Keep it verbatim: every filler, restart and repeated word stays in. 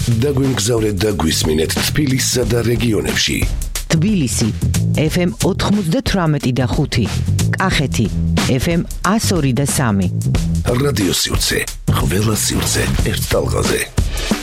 დაგვიმგზავრეთ და გვისმინეთ თბილისსა და რეგიონებში. თბილისი ეფ ემ ოთხმოცდათვრამეტი და ხუთი, კახეთი ეფ ემ ას ორი და სამი. რადიო სივრცე, ყველა სივრცე ერთ ტალღაზე.